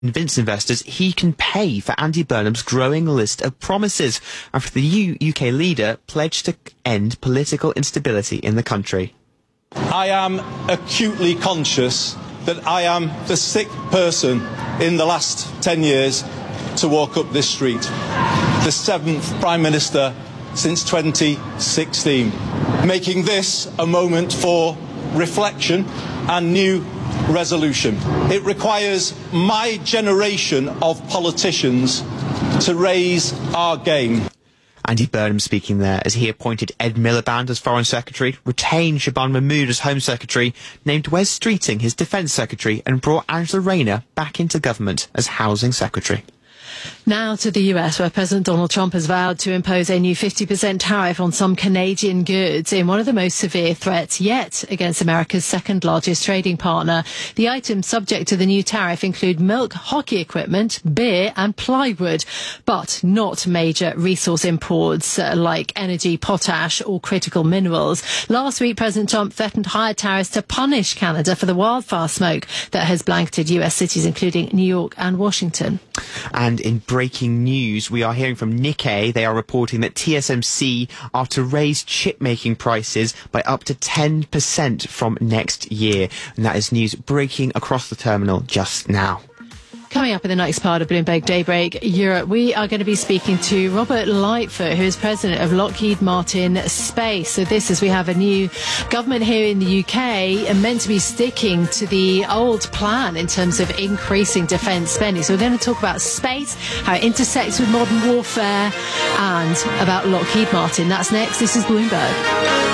convince investors he can pay for Andy Burnham's growing list of promises, after the UK leader pledged to end political instability in the country. I am acutely conscious that I am the sixth person in the last 10 years to walk up this street, the seventh Prime Minister since 2016, making this a moment for reflection and new resolution. It requires my generation of politicians to raise our game. Andy Burnham speaking there as he appointed Ed Miliband as Foreign Secretary, retained Shaban Mahmood as Home Secretary, named Wes Streeting his Defence Secretary, and brought Angela Rayner back into government as Housing Secretary. Now to the US, where President Donald Trump has vowed to impose a new 50% tariff on some Canadian goods in one of the most severe threats yet against America's second largest trading partner. The items subject to the new tariff include milk, hockey equipment, beer and plywood, but not major resource imports like energy, potash or critical minerals. Last week, President Trump threatened higher tariffs to punish Canada for the wildfire smoke that has blanketed US cities, including New York and Washington. And in breaking news, we are hearing from Nikkei. They are reporting that TSMC are to raise chip-making prices by up to 10% from next year. And that is news breaking across the terminal just now. Coming up in the next part of Bloomberg Daybreak Europe, we are going to be speaking to Robert Lightfoot, who is president of Lockheed Martin Space. So this is, we have a new government here in the UK and meant to be sticking to the old plan in terms of increasing defence spending. So we're going to talk about space, how it intersects with modern warfare, and about Lockheed Martin. That's next. This is Bloomberg.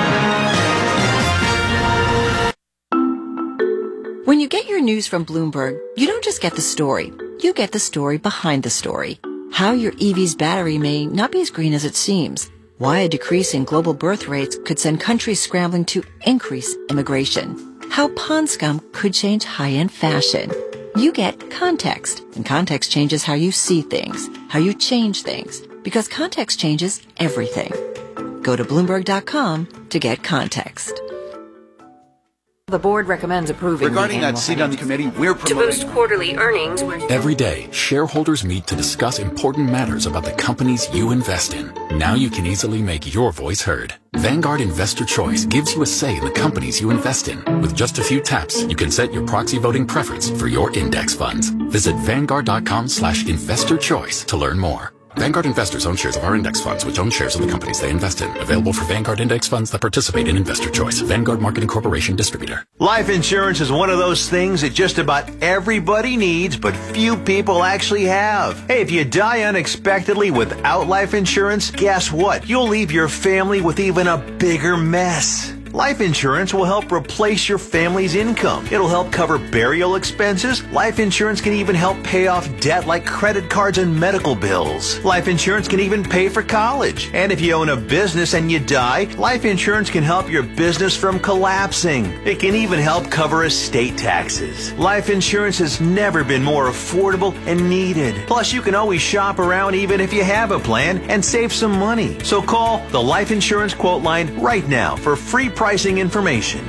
When you get your news from Bloomberg, you don't just get the story. You get the story behind the story. How your EV's battery may not be as green as it seems. Why a decrease in global birth rates could send countries scrambling to increase immigration. How pond scum could change high-end fashion. You get context, and context changes how you see things, how you change things, because context changes everything. Go to Bloomberg.com to get context. The board recommends approving. Regarding that seat on the committee, we're promoting. To boost quarterly earnings. Every day, shareholders meet to discuss important matters about the companies you invest in. Now you can easily make your voice heard. Vanguard Investor Choice gives you a say in the companies you invest in. With just a few taps, you can set your proxy voting preference for your index funds. Visit Vanguard.com/investorchoice to learn more. Vanguard investors own shares of our index funds, which own shares of the companies they invest in. Available for Vanguard index funds that participate in Investor Choice. Vanguard Marketing Corporation Distributor. Life insurance is one of those things that just about everybody needs, but few people actually have. Hey, if you die unexpectedly without life insurance, guess what? You'll leave your family with even a bigger mess. Life insurance will help replace your family's income. It'll help cover burial expenses. Life insurance can even help pay off debt like credit cards and medical bills. Life insurance can even pay for college. And if you own a business and you die, life insurance can help your business from collapsing. It can even help cover estate taxes. Life insurance has never been more affordable and needed. Plus, you can always shop around even if you have a plan and save some money. So call the Life Insurance Quote Line right now for free pricing information.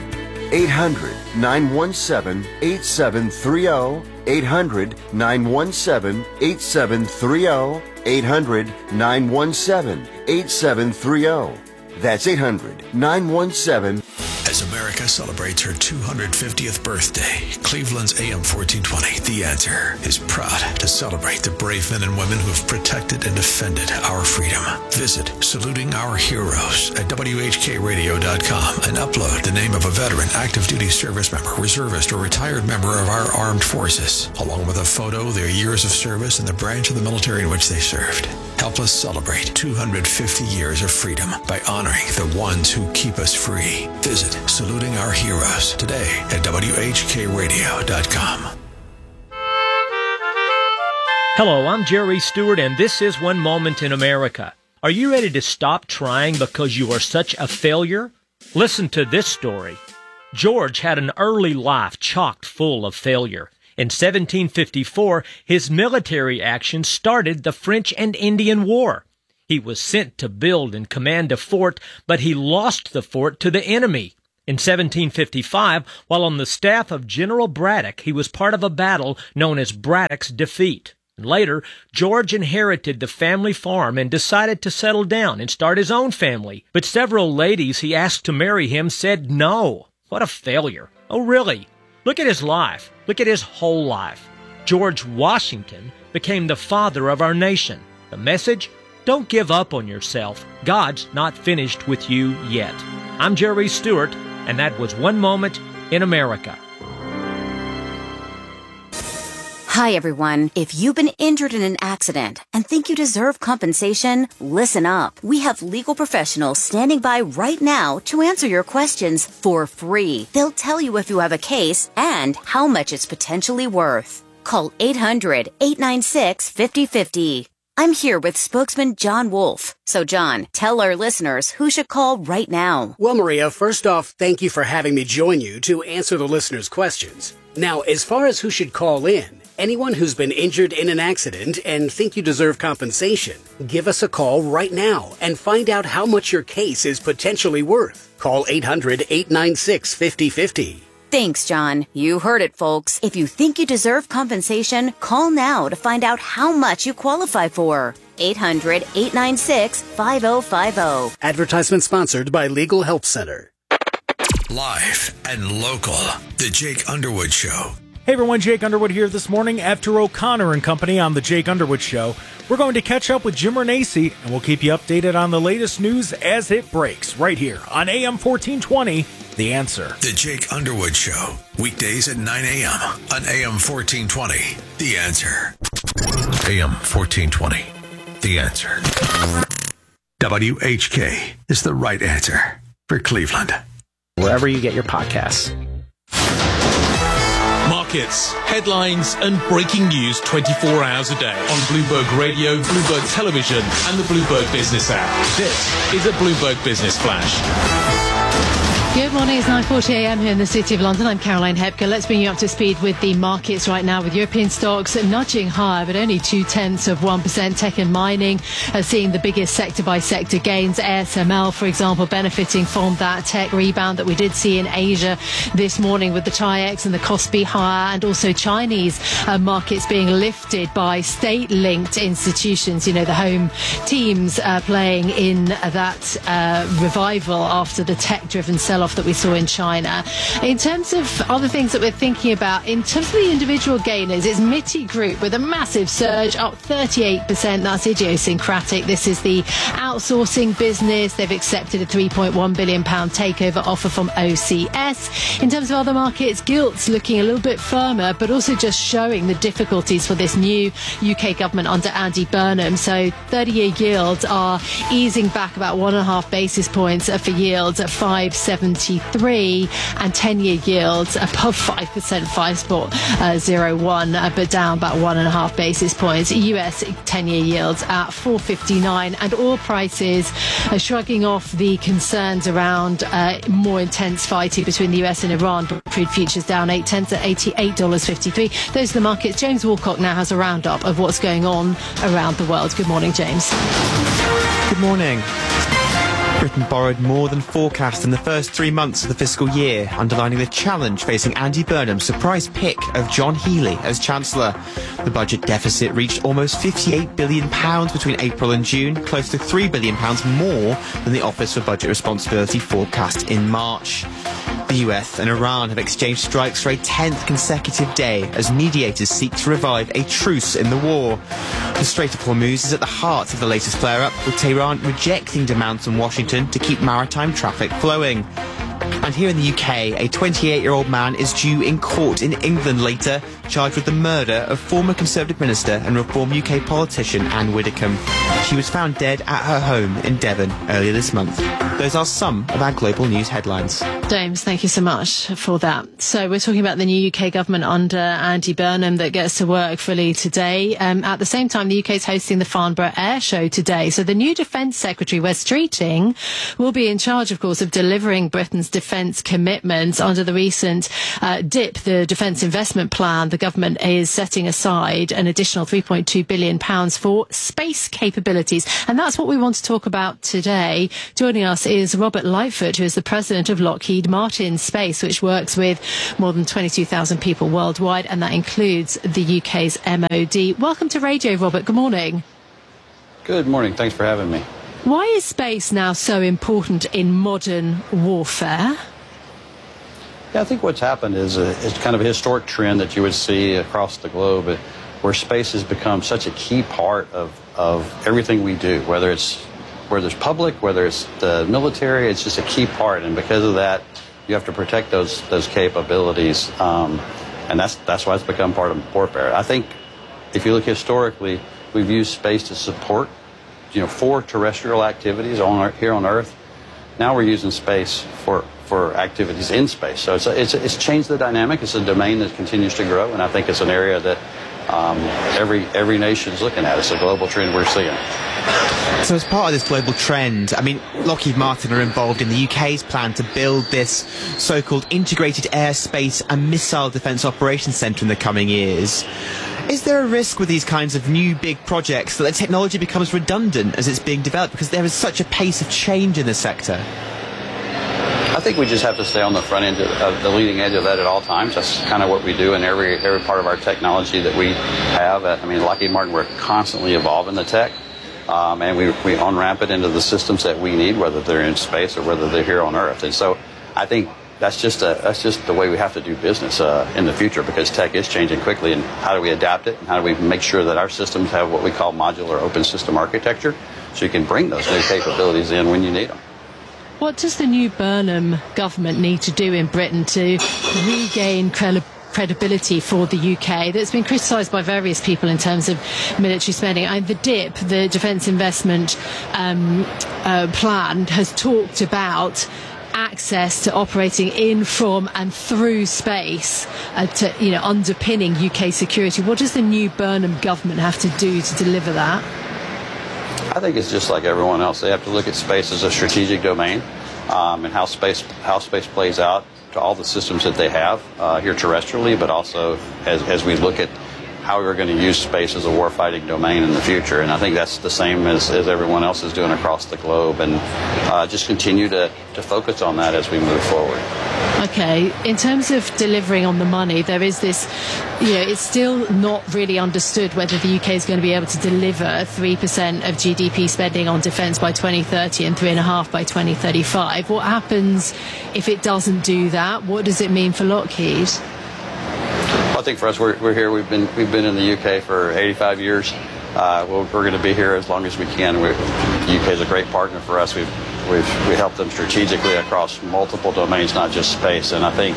800-917-8730. 800-917-8730. 800-917-8730. That's 800-917. As America celebrates her 250th birthday, Cleveland's AM 1420, The Answer, is proud to celebrate the brave men and women who have protected and defended our freedom. Visit Saluting Our Heroes at WHKRadio.com and upload the name of a veteran, active duty service member, reservist, or retired member of our armed forces, along with a photo, their years of service, and the branch of the military in which they served. Help us celebrate 250 years of freedom by honoring the ones who keep us free. Visit Saluting Our Heroes today at WHKRadio.com. Hello, I'm Jerry Stewart, and this is One Moment in America. Are you ready to stop trying because you are such a failure? Listen to this story. George had an early life chock full of failure. In 1754, his military action started the French and Indian War. He was sent to build and command a fort, but he lost the fort to the enemy. In 1755, while on the staff of General Braddock, he was part of a battle known as Braddock's Defeat. And later, George inherited the family farm and decided to settle down and start his own family. But several ladies he asked to marry him said no. What a failure. Oh, really? Look at his life. Look at his whole life. George Washington became the father of our nation. The message? Don't give up on yourself. God's not finished with you yet. I'm Jerry Stewart, and that was One Moment in America. Hi, everyone. If you've been injured in an accident and think you deserve compensation, listen up. We have legal professionals standing by right now to answer your questions for free. They'll tell you if you have a case and how much it's potentially worth. Call 800-896-5050. I'm here with spokesman John Wolf. So, John, tell our listeners who should call right now. Well, Maria, first off, thank you for having me join you to answer the listeners' questions. Now, as far as who should call in, anyone who's been injured in an accident and think you deserve compensation, give us a call right now and find out how much your case is potentially worth. Call 800-896-5050. Thanks, John. You heard it, folks. If you think you deserve compensation, call now to find out how much you qualify for. 800-896-5050. Advertisement sponsored by Legal Help Center. Live and local. The Jake Underwood Show. Hey everyone, Jake Underwood here this morning. After O'Connor and Company on The Jake Underwood Show, we're going to catch up with Jim Renacci, and we'll keep you updated on the latest news as it breaks right here on AM 1420, The Answer. The Jake Underwood Show, weekdays at 9 a.m. on AM 1420, The Answer. AM 1420, The Answer. WHK is the right answer for Cleveland. Wherever you get your podcasts. Markets, headlines, and breaking news 24 hours a day on Bloomberg Radio, Bloomberg Television, and the Bloomberg Business app. This is a Bloomberg Business Flash. Good morning, it's 9:40 a.m. here in the City of London. I'm Caroline Hepker. Let's bring you up to speed with the markets right now, with European stocks nudging higher, but only 0.2%. Tech and mining are seeing the biggest sector-by-sector gains. ASML, for example, benefiting from that tech rebound that we did see in Asia this morning, with the TAIEX and the Kospi higher, and also Chinese markets being lifted by state-linked institutions. You know, the home teams playing in that revival after the tech-driven sell-off that we saw in China. In terms of other things that we're thinking about, in terms of the individual gainers, it's MITI Group with a massive surge, up 38%. That's idiosyncratic. This is the outsourcing business. They've accepted a £3.1 billion takeover offer from OCS. In terms of other markets, gilts looking a little bit firmer, but also just showing the difficulties for this new UK government under Andy Burnham. So 30-year yields are easing back about 1.5 basis points for yields at 5.73, and 10-year yields above 5%, 5.01, but down about 1.5 basis points. US 10-year yields at 4.59, and oil prices are shrugging off the concerns around more intense fighting between the US and Iran. Crude futures down 0.8 at $88.53. Those are the markets. James Walcock now has a roundup of what's going on around the world. Good morning, James. Good morning. Britain borrowed more than forecast in the first 3 months of the fiscal year, underlining the challenge facing Andy Burnham's surprise pick of John Healey as Chancellor. The budget deficit reached almost £58 billion between April and June, close to £3 billion more than the Office for Budget Responsibility forecast in March. The US and Iran have exchanged strikes for a 10th consecutive day as mediators seek to revive a truce in the war. The Strait of Hormuz is at the heart of the latest flare-up, with Tehran rejecting demands from Washington to keep maritime traffic flowing. And here in the UK, a 28-year-old man is due in court in England later, charged with the murder of former Conservative Minister and Reform UK politician Anne Widdecombe. She was found dead at her home in Devon earlier this month. Those are some of our global news headlines. James, thank you so much for that. So we're talking about the new UK government under Andy Burnham that gets to work fully today. At the same time, the UK is hosting the Farnborough Air Show today. So the new Defence Secretary, Wes Streeting, will be in charge, of course, of delivering Britain's defence commitments. Under the recent DIP, the Defence Investment Plan, the government is setting aside an additional £3.2 billion for space capabilities. And that's what we want to talk about today. Joining us is Robert Lightfoot, who is the president of Lockheed Martin Space, which works with more than 22,000 people worldwide, and that includes the UK's MOD. Welcome to Radio, Robert. Good morning. Good morning. Thanks for having me. Why is space now so important in modern warfare? Yeah, I think what's happened is it's kind of a historic trend that you would see across the globe, where space has become such a key part of everything we do, whether it's public, whether it's the military. It's just a key part, and because of that, you have to protect those capabilities, and that's why it's become part of warfare. I think if you look historically, we've used space to support, for terrestrial activities here on Earth. Now we're using space for activities in space. So it's changed the dynamic. It's a domain that continues to grow, and I think it's an area that every nation is looking at. It's a global trend we're seeing. So as part of this global trend, Lockheed Martin are involved in the UK's plan to build this so-called Integrated Air, Space and Missile Defence Operations Centre in the coming years. Is there a risk with these kinds of new big projects that the technology becomes redundant as it's being developed, because there is such a pace of change in the sector? I think we just have to stay on the front end of the leading edge of that at all times. That's kind of what we do in every part of our technology that we have. Lockheed Martin, we're constantly evolving the tech, and we on-ramp it into the systems that we need, whether they're in space or whether they're here on Earth. And so I think that's just the way we have to do business in the future, because tech is changing quickly, and how do we adapt it, and how do we make sure that our systems have what we call modular open system architecture, so you can bring those new capabilities in when you need them. What does the new Burnham government need to do in Britain to regain credibility for the UK that's been criticised by various people in terms of military spending? The DIP, the Defence Investment Plan, has talked about access to operating in, from and through space to underpinning UK security. What does the new Burnham government have to do to deliver that? I think it's just like everyone else. They have to look at space as a strategic domain, and how space plays out to all the systems that they have here terrestrially, but also as we look at how we're going to use space as a warfighting domain in the future. And I think that's the same as everyone else is doing across the globe, and just continue to focus on that as we move forward. Okay, in terms of delivering on the money, there is this, it's still not really understood whether the UK is going to be able to deliver 3% of GDP spending on defence by 2030 and 3.5% by 2035. What happens if it doesn't do that? What does it mean for Lockheed? I think for us, we're here. We've been in the UK for 85 years. We're going to be here as long as we can. The UK is a great partner for us. We help them strategically across multiple domains, not just space. And I think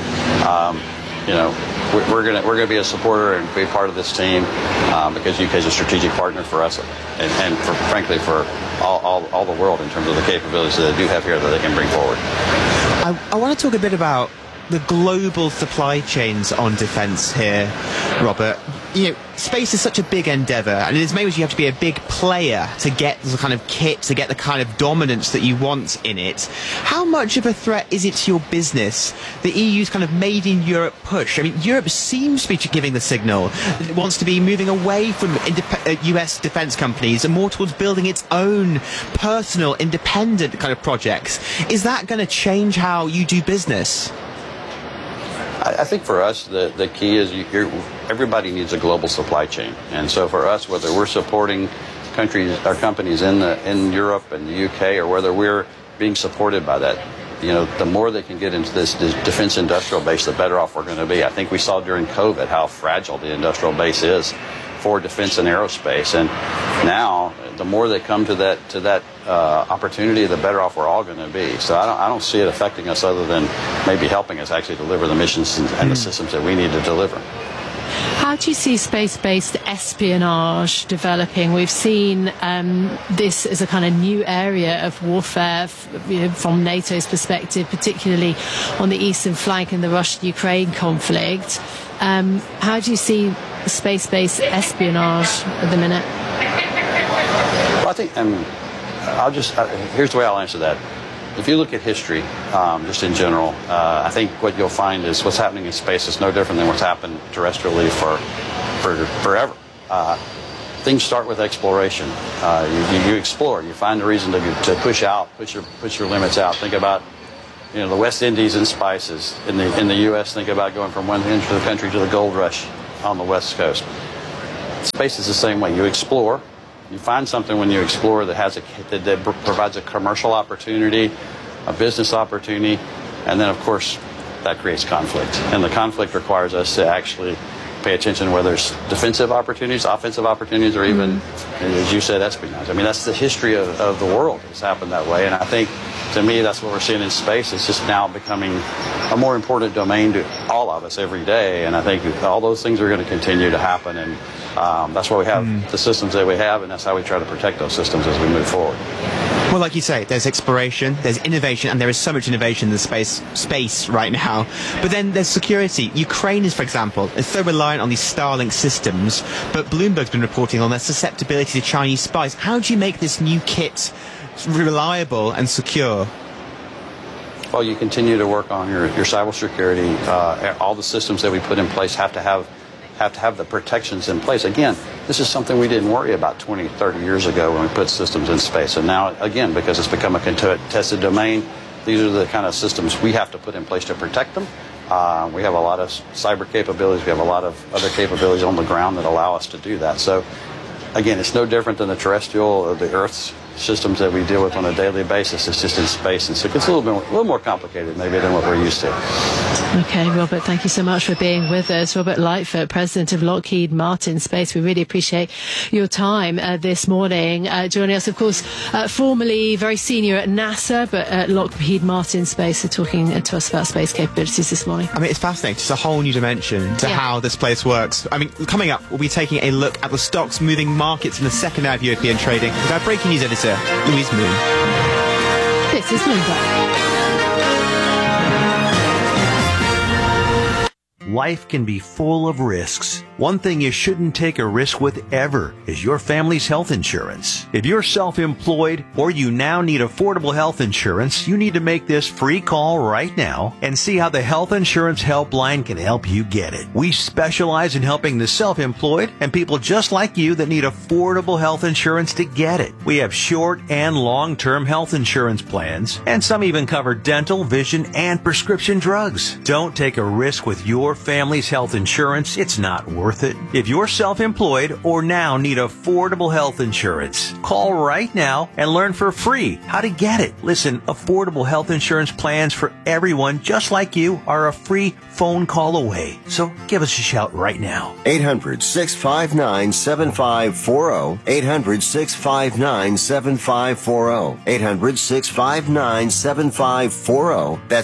we're going to be a supporter and be part of this team, because UK is a strategic partner for us, and frankly for all the world in terms of the capabilities that they do have here that they can bring forward. I want to talk a bit about the global supply chains on defence here, Robert. Space is such a big endeavour, and in as many ways you have to be a big player to get the kind of kit, to get the kind of dominance that you want in it. How much of a threat is it to your business, the EU's kind of made in Europe push? Europe seems to be giving the signal that it wants to be moving away from US defence companies and more towards building its own personal, independent kind of projects. Is that going to change how you do business? I think for us, the key is everybody needs a global supply chain. And so for us, whether we're supporting our companies in Europe and the UK, or whether we're being supported by that, the more they can get into this defense industrial base, the better off we're going to be. I think we saw during COVID how fragile the industrial base is for defense and aerospace. And now, the more they come to that opportunity, the better off we're all going to be. So I don't see it affecting us, other than maybe helping us actually deliver the missions and the systems that we need to deliver. How do you see space-based espionage developing? We've seen this as a kind of new area of warfare from NATO's perspective, particularly on the eastern flank in the Russia-Ukraine conflict. How do you see space-based espionage at the minute? Well, I think, here's the way I'll answer that. if you look at history, just in general, I think what you'll find is what's happening in space is no different than what's happened terrestrially for forever. Things start with exploration. You explore. You find a reason to push out, push your limits out. Think about, the West Indies and spices. In the U.S., think about going from one end of the country to the gold rush on the West Coast. Space is the same way. You explore. You find something when you explore that provides a commercial opportunity, a business opportunity, and then, of course, that creates conflict. And the conflict requires us to actually pay attention to whether there's defensive opportunities, offensive opportunities, or even, as you said, espionage. I mean, that's the history of the world. It's happened that way. And I think, to me, that's what we're seeing in space. It's just now becoming a more important domain to all of us every day. And I think all those things are going to continue to happen. And that's why we have the systems that we have, and that's how we try to protect those systems as we move forward. Well, like you say, there's exploration, there's innovation, and there is so much innovation in the space right now. But then there's security. Ukraine is, for example, is so reliant on these Starlink systems, but Bloomberg's been reporting on their susceptibility to Chinese spies. How do you make this new kit reliable and secure? Well, you continue to work on your cybersecurity. All the systems that we put in place have to have the protections in place. Again, this is something we didn't worry about 20, 30 years ago when we put systems in space. And now, again, because it's become a contested domain, these are the kind of systems we have to put in place to protect them. We have a lot of cyber capabilities. We have a lot of other capabilities on the ground that allow us to do that. So, again, it's no different than the terrestrial or the Earth's systems that we deal with on a daily basis. It's just in space, and so it's a little more complicated maybe than what we're used to. Okay, Robert, thank you so much for being with us. Robert Lightfoot, President of Lockheed Martin Space. We really appreciate your time this morning. Joining us, of course, formerly very senior at NASA, but at Lockheed Martin Space, so talking to us about space capabilities this morning. I mean, it's fascinating. It's a whole new dimension to how this place works. I mean, coming up, we'll be taking a look at the stocks moving markets in the second hour of European trading with our breaking news editor, Louise Moon. This is Bloomberg. Life can be full of risks. One thing you shouldn't take a risk with ever is your family's health insurance. If you're self-employed or you now need affordable health insurance, you need to make this free call right now and see how the Health Insurance Helpline can help you get it. We specialize in helping the self-employed and people just like you that need affordable health insurance to get it. We have short and long-term health insurance plans, and some even cover dental, vision, and prescription drugs. Don't take a risk with your family's health insurance. It's not worth it. If you're self-employed or now need affordable health insurance, call right now and learn for free how to get it. Listen, affordable health insurance plans for everyone just like you are a free phone call away. So give us a shout right now. 800-659-7540. 800-659-7540. 800-659-7540. That's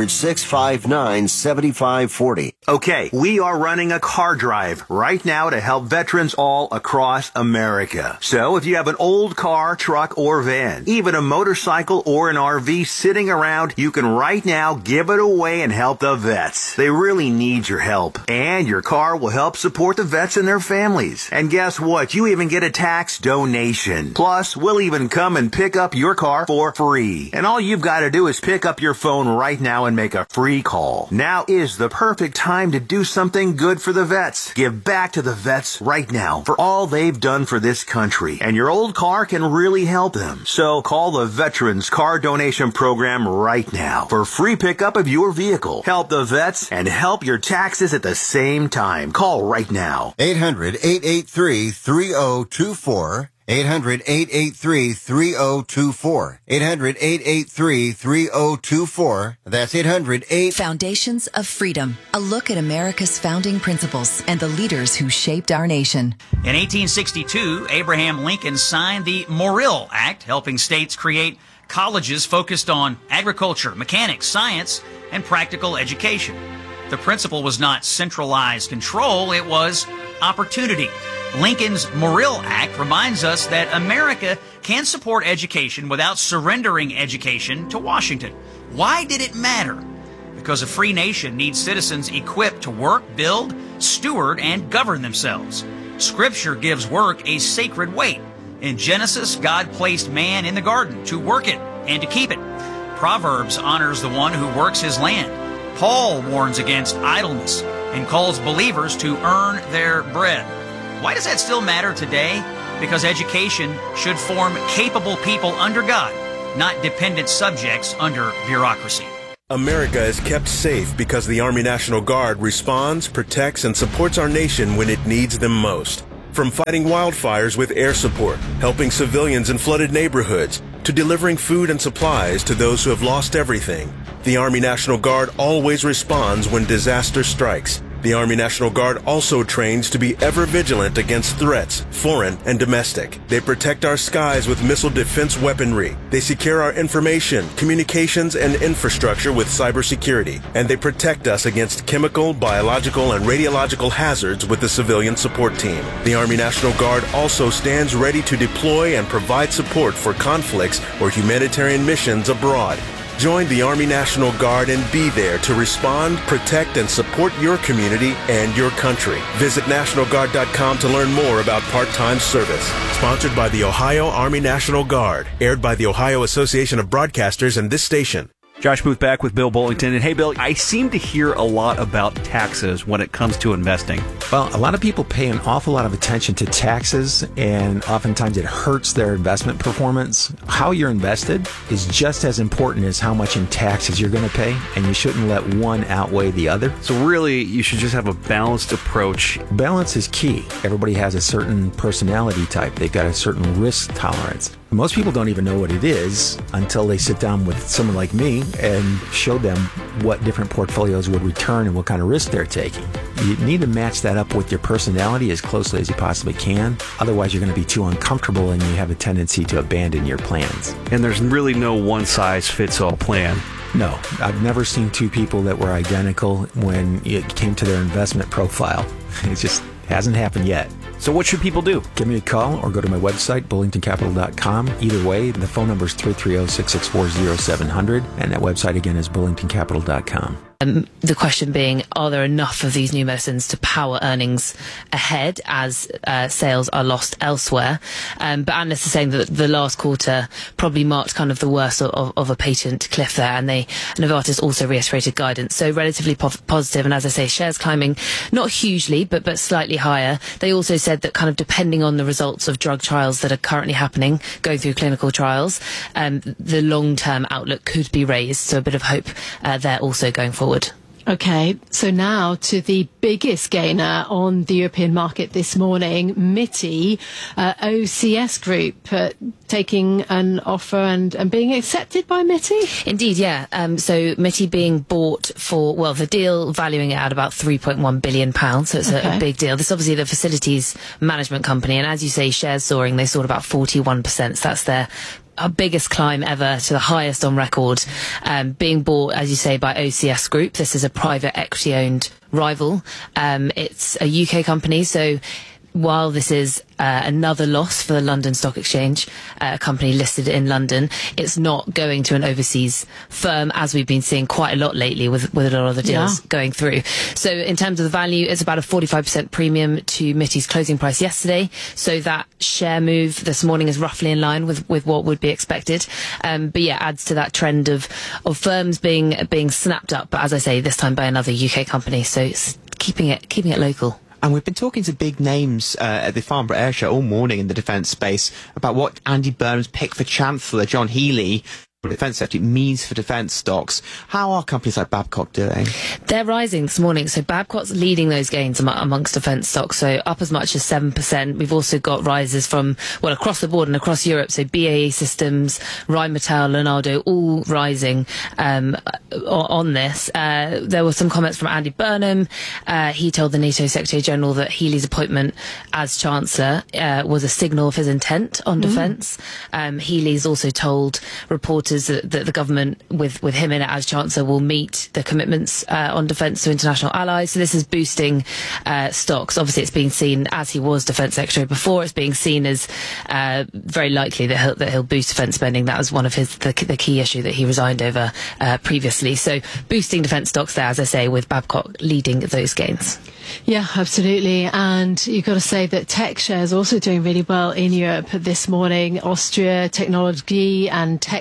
800-659-7540. Okay, we are running a car drive right now to help veterans all across America. So if you have an old car, truck, or van, even a motorcycle or an RV sitting around, you can right now give it away and help the vets. They really need your help. And your car will help support the vets and their families. And guess what? You even get a tax donation. Plus, we'll even come and pick up your car for free. And all you've got to do is pick up your phone right now and make a free call. Now is the perfect time to do something good for the vets. Give back to the vets right now for all they've done for this country. And your old car can really help them. So call the Veterans Car Donation Program right now for free pickup of your vehicle. Help the vets and help your taxes at the same time. Call right now. 800-883-3024. 800-883-3024. 800-883-3024. That's 800-8... Foundations of Freedom. A look at America's founding principles and the leaders who shaped our nation. In 1862, Abraham Lincoln signed the Morrill Act, helping states create colleges focused on agriculture, mechanics, science, and practical education. The principle was not centralized control, it was opportunity. Lincoln's Morrill Act reminds us that America can support education without surrendering education to Washington. Why did it matter? Because a free nation needs citizens equipped to work, build, steward, and govern themselves. Scripture gives work a sacred weight. In Genesis, God placed man in the garden to work it and to keep it. Proverbs honors the one who works his land. Paul warns against idleness and calls believers to earn their bread. Why does that still matter today? Because education should form capable people under God, not dependent subjects under bureaucracy. America is kept safe because the Army National Guard responds, protects, and supports our nation when it needs them most. From fighting wildfires with air support, helping civilians in flooded neighborhoods, to delivering food and supplies to those who have lost everything, the Army National Guard always responds when disaster strikes. The Army National Guard also trains to be ever vigilant against threats, foreign and domestic. They protect our skies with missile defense weaponry. They secure our information, communications, and infrastructure with cybersecurity. And they protect us against chemical, biological, and radiological hazards with the civilian support team. The Army National Guard also stands ready to deploy and provide support for conflicts or humanitarian missions abroad. Join the Army National Guard and be there to respond, protect, and support your community and your country. Visit NationalGuard.com to learn more about part-time service. Sponsored by the Ohio Army National Guard. Aired by the Ohio Association of Broadcasters and this station. Josh Booth back with Bill Bullington. And hey, Bill, I seem to hear a lot about taxes when it comes to investing. Well, a lot of people pay an awful lot of attention to taxes, and oftentimes it hurts their investment performance. How you're invested is just as important as how much in taxes you're going to pay, and you shouldn't let one outweigh the other. So really, you should just have a balanced approach. Balance is key. Everybody has a certain personality type. They've got a certain risk tolerance. Most people don't even know what it is until they sit down with someone like me and show them what different portfolios would return and what kind of risk they're taking. You need to match that up with your personality as closely as you possibly can. Otherwise, you're going to be too uncomfortable and you have a tendency to abandon your plans. And there's really no one-size-fits-all plan. No, I've never seen two people that were identical when it came to their investment profile. It just hasn't happened yet. So what should people do? Give me a call or go to my website, bullingtoncapital.com. Either way, the phone number is 330-664-0700, and that website again is bullingtoncapital.com. The question being, are there enough of these new medicines to power earnings ahead as sales are lost elsewhere? But analysts are saying that the last quarter probably marked kind of the worst of a patent cliff there, and Novartis also reiterated guidance. So relatively positive, and as I say, shares climbing not hugely, but slightly higher. They also said that kind of depending on the results of drug trials that are currently happening, going through clinical trials, the long-term outlook could be raised. So a bit of hope there also going forward. Okay, so now to the biggest gainer on the European market this morning, MITI, OCS Group, taking an offer and being accepted by MITI? Indeed, yeah. So MITI being bought for, well, the deal valuing it at about £3.1 billion, so it's a big deal. This is obviously the facilities management company, and as you say, shares soaring, they soared about 41%, so that's their our biggest climb ever to the highest on record, being bought, as you say, by OCS Group. This is a private equity-owned rival. It's a UK company, so while this is another loss for the London Stock Exchange, a company listed in London, it's not going to an overseas firm, as we've been seeing quite a lot lately with a lot of the deals going through. So in terms of the value, it's about a 45% premium to MITI's closing price yesterday. So that share move this morning is roughly in line with what would be expected. But yeah, adds to that trend of firms being snapped up, but as I say, this time by another UK company. So it's keeping it local. And we've been talking to big names at the Farnborough Air Show all morning in the defence space about what Andy Burnham's pick for Chancellor, John Healey, defence sector means for defence stocks. How are companies like Babcock doing? They're rising this morning. So Babcock's leading those gains amongst defence stocks, so up as much as 7%. We've also got rises from, well, across the board and across Europe. So BAE Systems, Rheinmetall, Leonardo, all rising on this. There were some comments from Andy Burnham. He told the NATO Secretary General that Healey's appointment as Chancellor was a signal of his intent on defence. Healey's also told reporters that the government, with him in it as Chancellor, will meet the commitments on defence to international allies. So this is boosting stocks. Obviously, it's being seen, as he was Defence Secretary before, it's being seen as very likely that he'll boost defence spending. That was one of the key issue that he resigned over previously. So boosting defence stocks there, as I say, with Babcock leading those gains. Yeah, absolutely. And you've got to say that tech shares also doing really well in Europe this morning. Austria Technology and Technoprobe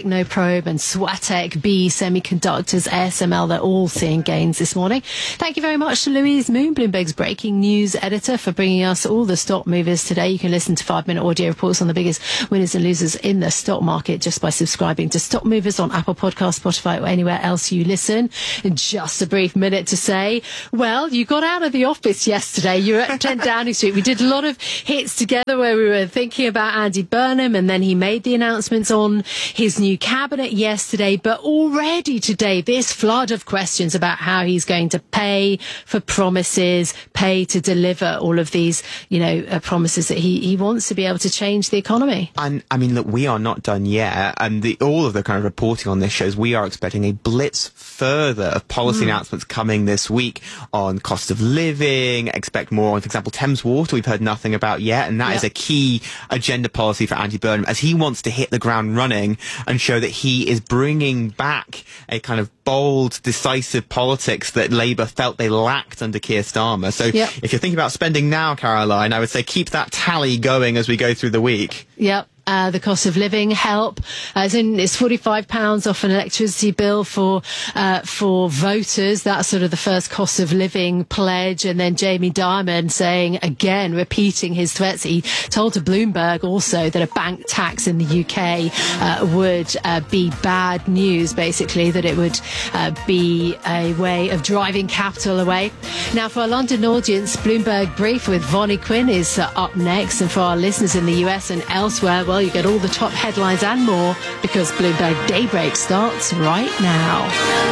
Probe and Swatek, B Semiconductors, ASML, they're all seeing gains this morning. Thank you very much to Louise Moon, Bloomberg's breaking news editor, for bringing us all the stock movers today. You can listen to 5-minute audio reports on the biggest winners and losers in the stock market just by subscribing to Stock Movers on Apple Podcasts, Spotify, or anywhere else you listen. And just a brief minute to say, well, you got out of the office yesterday. You were at 10 Downing Street. We did a lot of hits together where we were thinking about Andy Burnham, and then he made the announcements on his new cabinet yesterday. But already today, this flood of questions about how he's going to pay for promises, pay to deliver all of these, promises that he wants to be able to change the economy. And I mean, look, we are not done yet. And all of the kind of reporting on this shows we are expecting a blitz further of policy announcements coming this week on cost of living. Expect more on, for example, Thames Water, we've heard nothing about yet. And that is a key agenda policy for Andy Burnham, as he wants to hit the ground running and show that he is bringing back a kind of bold, decisive politics that Labour felt they lacked under Keir Starmer. So if you're thinking about spending now, Caroline, I would say keep that tally going as we go through the week. Yep. The cost of living help, as in it's £45 off an electricity bill for voters. That's sort of the first cost of living pledge. And then Jamie Dimon saying again, repeating his threats. He told to Bloomberg also that a bank tax in the UK would be bad news, basically, that it would be a way of driving capital away. Now, for our London audience, Bloomberg Brief with Vonnie Quinn is up next. And for our listeners in the US and elsewhere, well, you get all the top headlines and more because Bloomberg Daybreak starts right now.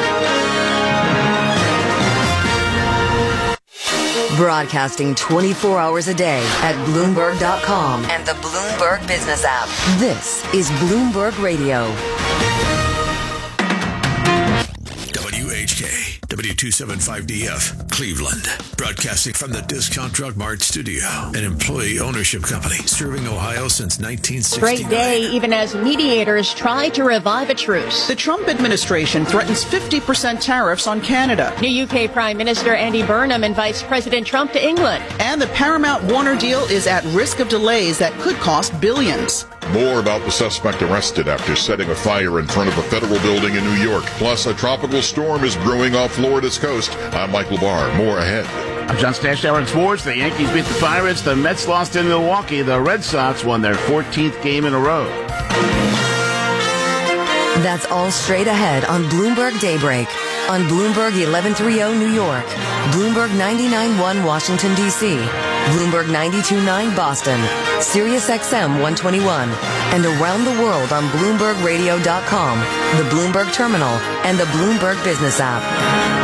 Broadcasting 24 hours a day at Bloomberg.com and the Bloomberg Business app. This is Bloomberg Radio. WHK, W275DF, Cleveland. Broadcasting from the Discount Drug Mart studio, an employee ownership company serving Ohio since 1969. Great day, even as mediators try to revive a truce. The Trump administration threatens 50% tariffs on Canada. New UK Prime Minister Andy Burnham invites President Trump to England. And the Paramount-Warner deal is at risk of delays that could cost billions. More about the suspect arrested after setting a fire in front of a federal building in New York. Plus, a tropical storm is brewing off Florida's coast. I'm Mike LeBar. More ahead. I'm John Stash, in sports. The Yankees beat the Pirates. The Mets lost in Milwaukee. The Red Sox won their 14th game in a row. That's all straight ahead on Bloomberg Daybreak. On Bloomberg 1130 New York, Bloomberg 99.1 Washington, D.C., Bloomberg 92.9 Boston, Sirius XM 121, and around the world on BloombergRadio.com, the Bloomberg Terminal, and the Bloomberg Business app.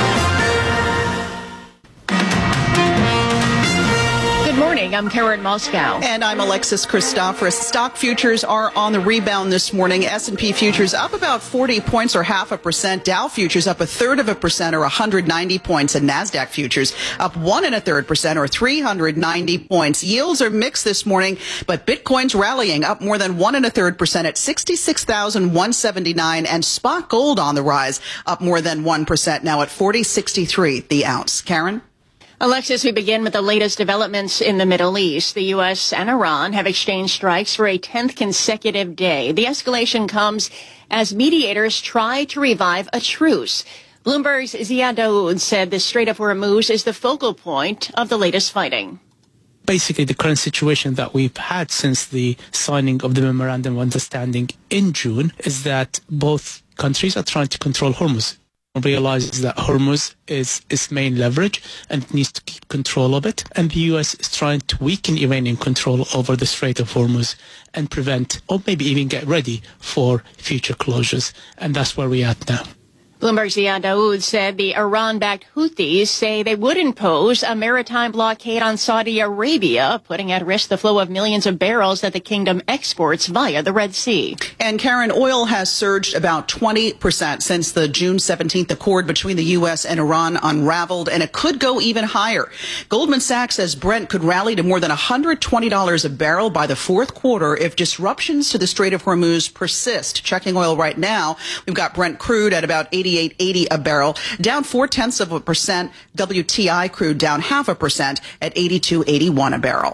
I'm Karen Moscow. And I'm Alexis Christoforous. Stock futures are on the rebound this morning. S&P futures up about 40 points or 0.5%. Dow futures up 1/3% or 190 points. And NASDAQ futures up 1 1/3% or 390 points. Yields are mixed this morning, but Bitcoin's rallying up more than 1 1/3% at 66,179. And spot gold on the rise up more than 1% now at 40.63 the ounce. Karen? Alexis, we begin with the latest developments in the Middle East. The U.S. and Iran have exchanged strikes for a 10th consecutive day. The escalation comes as mediators try to revive a truce. Bloomberg's Ziad Daoud said the Strait of Hormuz is the focal point of the latest fighting. Basically, the current situation that we've had since the signing of the Memorandum of Understanding in June is that both countries are trying to control Hormuz. Realizes that Hormuz is its main leverage and it needs to keep control of it. And the U.S. is trying to weaken Iranian control over the Strait of Hormuz and prevent, or maybe even get ready for future closures. And that's where we're at now. Bloomberg's Ziad Daoud said the Iran-backed Houthis say they would impose a maritime blockade on Saudi Arabia, putting at risk the flow of millions of barrels that the kingdom exports via the Red Sea. And Karen, oil has surged about 20% since the June 17th accord between the U.S. and Iran unraveled, and it could go even higher. Goldman Sachs says Brent could rally to more than $120 a barrel by the fourth quarter if disruptions to the Strait of Hormuz persist. Checking oil right now, we've got Brent crude at about $88.80 a barrel, down 0.4%. WTI crude down 0.5% at $82.81 a barrel.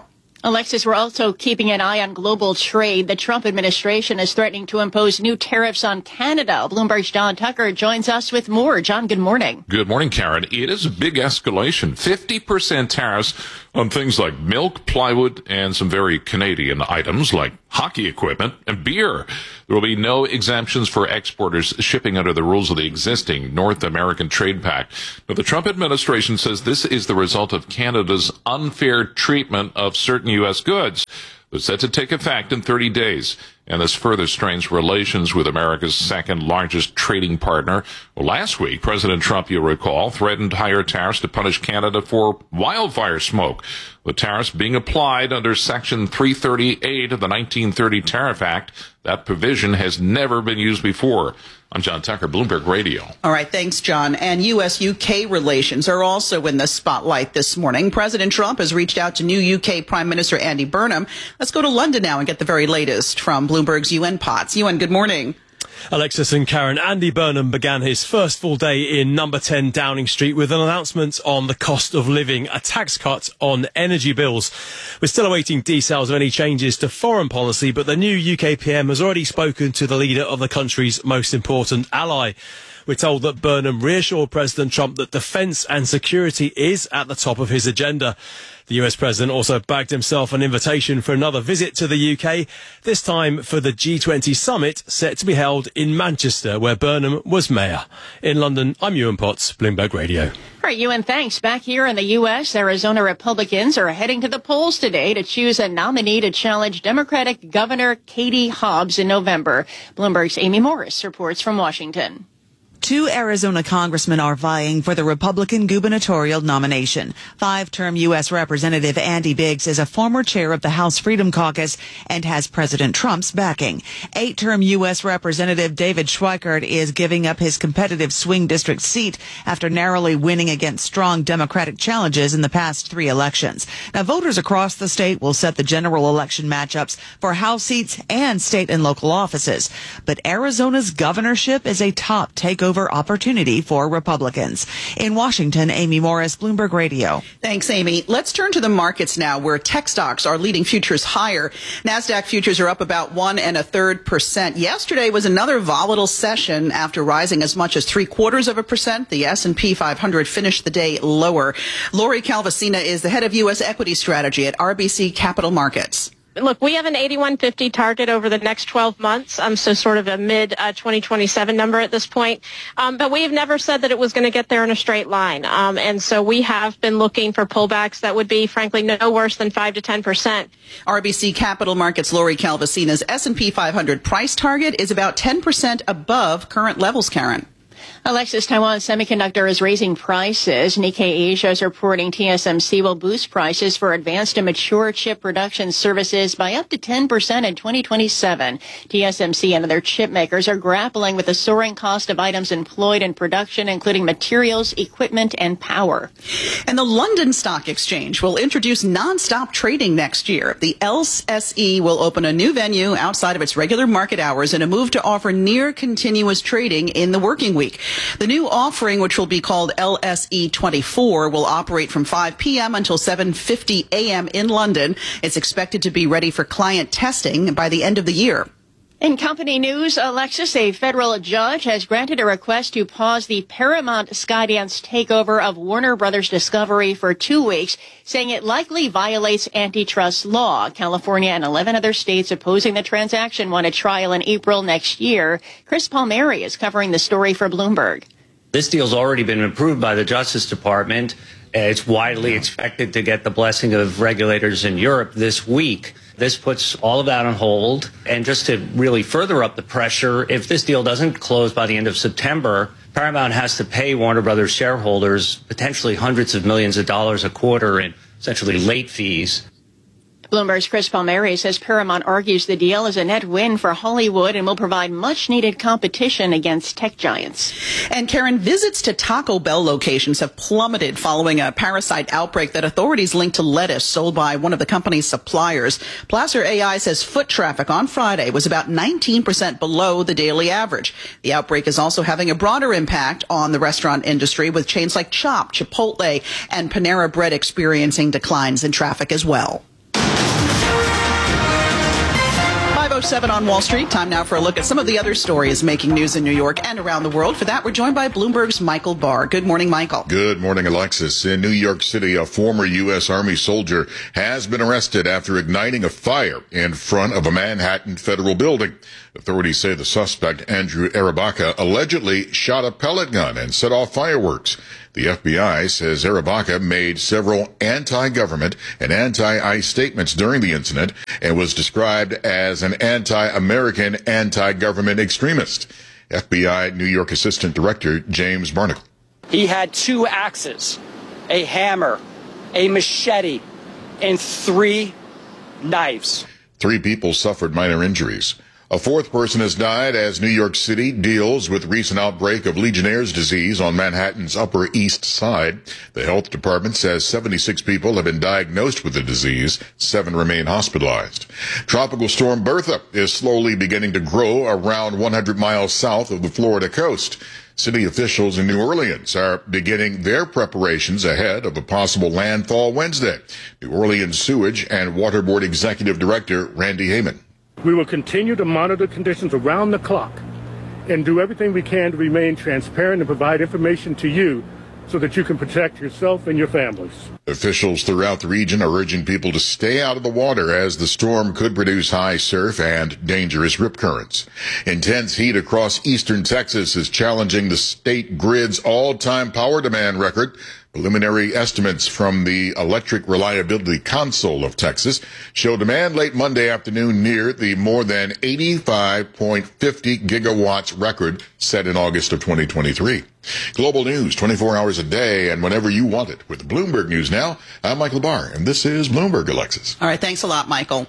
Alexis, we're also keeping an eye on global trade. The Trump administration is threatening to impose new tariffs on Canada. Bloomberg's John Tucker joins us with more. John, good morning. Good morning, Karen. It is a big escalation. 50% tariffs on things like milk, plywood, and some very Canadian items like hockey equipment and beer. There will be no exemptions for exporters shipping under the rules of the existing North American Trade Pact. But the Trump administration says this is the result of Canada's unfair treatment of certain U.S. goods. They're set to take effect in 30 days. And this further strains relations with America's second largest trading partner. Well, last week, President Trump, you'll recall, threatened higher tariffs to punish Canada for wildfire smoke. The tariffs being applied under Section 338 of the 1930 Tariff Act. That provision has never been used before. I'm John Tucker, Bloomberg Radio. All right, thanks, John. And U.S.-UK relations are also in the spotlight this morning. President Trump has reached out to new UK Prime Minister Andy Burnham. Let's go to London now and get the very latest from Bloomberg's UN Pots. UN, good morning. Alexis and Karen, Andy Burnham began his first full day in number 10 Downing Street with an announcement on the cost of living, a tax cut on energy bills. We're still awaiting details of any changes to foreign policy, but the new UK PM has already spoken to the leader of the country's most important ally. We're told that Burnham reassured President Trump that defence and security is at the top of his agenda. The US President also bagged himself an invitation for another visit to the UK, this time for the G20 summit set to be held in Manchester, where Burnham was mayor. In London, I'm Ewan Potts, Bloomberg Radio. All right, Ewan, thanks. Back here in the U.S., Arizona Republicans are heading to the polls today to choose a nominee to challenge Democratic Governor Katie Hobbs in November. Bloomberg's Amy Morris reports from Washington. 2 Arizona congressmen are vying for the Republican gubernatorial nomination. 5-term U.S. Representative Andy Biggs is a former chair of the House Freedom Caucus and has President Trump's backing. 8-term U.S. Representative David Schweikert is giving up his competitive swing district seat after narrowly winning against strong Democratic challenges in the past 3 elections. Now, voters across the state will set the general election matchups for House seats and state and local offices. But Arizona's governorship is a top takeover opportunity for Republicans. In Washington, Amy Morris, Bloomberg Radio. Thanks, Amy. Let's turn to the markets now, where tech stocks are leading futures higher. NASDAQ futures are up about 1 1/3%. Yesterday was another volatile session after rising as much as 0.75%. The S&P 500 finished the day lower. Lori Calvasina is the head of U.S. equity strategy at RBC Capital Markets. Look, we have an 8150 target over the next 12 months, so sort of a mid-2027 number at this point. But we have never said that it was going to get there in a straight line. And so we have been looking for pullbacks that would be, frankly, no worse than 5 to 10%. RBC Capital Markets' Lori Calvasina's S&P 500 price target is about 10% above current levels, Karen. Alexis, Taiwan Semiconductor is raising prices. Nikkei Asia is reporting TSMC will boost prices for advanced and mature chip production services by up to 10% in 2027. TSMC and other chip makers are grappling with the soaring cost of items employed in production, including materials, equipment, and power. And the London Stock Exchange will introduce non-stop trading next year. The LSE will open a new venue outside of its regular market hours in a move to offer near continuous trading in the working week. The new offering, which will be called LSE 24, will operate from 5 p.m. until 7:50 a.m. in London. It's expected to be ready for client testing by the end of the year. In company news, Alexis, a federal judge has granted a request to pause the Paramount Skydance takeover of Warner Brothers Discovery for 2 weeks, saying it likely violates antitrust law. California and 11 other states opposing the transaction want a trial in April next year. Chris Palmieri is covering the story for Bloomberg. This deal's already been approved by the Justice Department. It's widely expected to get the blessing of regulators in Europe this week. This puts all of that on hold. And just to really further up the pressure, if this deal doesn't close by the end of September, Paramount has to pay Warner Brothers shareholders potentially hundreds of millions of dollars a quarter in essentially late fees. Bloomberg's Chris Palmieri says Paramount argues the deal is a net win for Hollywood and will provide much-needed competition against tech giants. And Karen, visits to Taco Bell locations have plummeted following a parasite outbreak that authorities linked to lettuce sold by one of the company's suppliers. Placer AI says foot traffic on Friday was about 19% below the daily average. The outbreak is also having a broader impact on the restaurant industry, with chains like Chopt, Chipotle, and Panera Bread experiencing declines in traffic as well. 5:07 on Wall Street. Time now for a look at some of the other stories making news in New York and around the world. For that, we're joined by Bloomberg's Michael Barr. Good morning, Michael. Good morning, Alexis. In New York City, a former U.S. Army soldier has been arrested after igniting a fire in front of a Manhattan federal building. Authorities say the suspect, Andrew Arabaka, allegedly shot a pellet gun and set off fireworks. The FBI says Arabaka made several anti-government and anti-ICE statements during the incident and was described as an anti-American, anti-government extremist. FBI New York Assistant Director James Barnacle. He had 2 axes, a hammer, a machete, and 3 knives. 3 people suffered minor injuries. A 4th person has died as New York City deals with recent outbreak of Legionnaire's disease on Manhattan's Upper East Side. The health department says 76 people have been diagnosed with the disease. 7 remain hospitalized. Tropical storm Bertha is slowly beginning to grow around 100 miles south of the Florida coast. City officials in New Orleans are beginning their preparations ahead of a possible landfall Wednesday. New Orleans Sewage and Water Board Executive Director Randy Heyman. We will continue to monitor conditions around the clock and do everything we can to remain transparent and provide information to you so that you can protect yourself and your families. Officials throughout the region are urging people to stay out of the water as the storm could produce high surf and dangerous rip currents. Intense heat across eastern Texas is challenging the state grid's all-time power demand record. Preliminary estimates from the Electric Reliability Council of Texas show demand late Monday afternoon near the more than 85.50 gigawatts record set in August of 2023. Global news 24 hours a day and whenever you want it. With Bloomberg News Now, I'm Michael Barr, and this is Bloomberg, Alexis. All right, thanks a lot, Michael.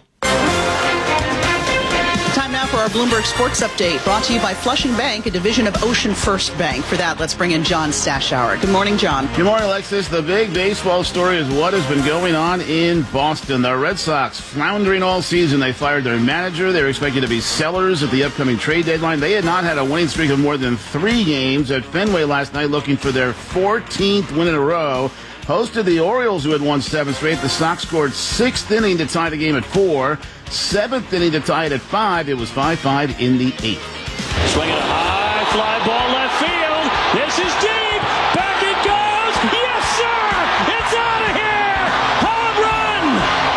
Time now for our Bloomberg Sports Update, brought to you by Flushing Bank, a division of Ocean First Bank. For that, let's bring in John Stashower. Good morning, John. Good morning, Alexis. The big baseball story is what has been going on in Boston. The Red Sox floundering all season. They fired their manager. They were expected to be sellers at the upcoming trade deadline. They had not had a winning streak of more than 3 games at Fenway last night, looking for their 14th win in a row. Hosted the Orioles, who had won 7 straight. The Sox scored 6th inning to tie the game at 4. 7th inning to tie it at 5. It was 5-5 in the 8th. Swinging a high fly ball left field. This is deep. Back it goes. Yes, sir. It's out of here. Home run.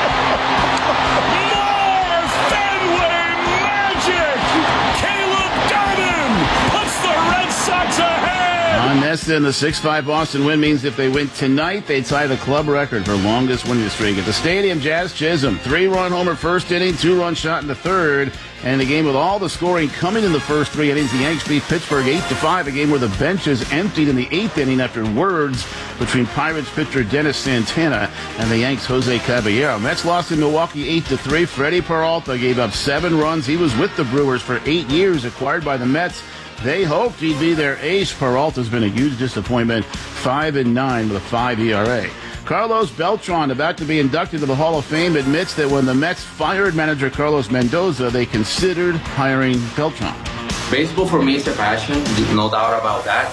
More Fenway magic. Caleb Garvin puts the Red Sox ahead. On Neston, the 6-5 Boston win means if they win tonight, they tie the club record for longest winning streak. At the stadium, Jazz Chisholm, 3-run homer first inning, 2-run shot in the third. And the game with all the scoring coming in the first 3 innings, the Yanks beat Pittsburgh 8-5, a game where the benches emptied in the 8th inning after words between Pirates pitcher Dennis Santana and the Yanks' Jose Caballero. Mets lost in Milwaukee 8-3. Freddie Peralta gave up 7 runs. He was with the Brewers for 8 years, acquired by the Mets. They hoped he'd be their ace. Peralta's been a huge disappointment, 5-9 with a 5 ERA. Carlos Beltran, about to be inducted to the Hall of Fame, admits that when the Mets fired manager Carlos Mendoza, they considered hiring Beltran. Baseball for me is a passion, no doubt about that.